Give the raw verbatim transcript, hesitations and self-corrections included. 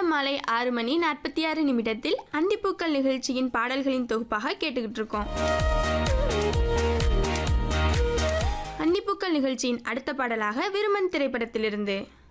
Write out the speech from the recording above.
நேரம் மாலை ஆறு மணி நாற்பத்தி ஆறு நிமிடத்தில் அந்திப்பூக்கள் நிகழ்ச்சியின் பாடல்களின் தொகுப்பாக கேட்டுக்கிட்டு இருக்கோம். அந்திப்பூக்கள் நிகழ்ச்சியின் அடுத்த பாடலாக விருமன் திரைப்படத்திலிருந்து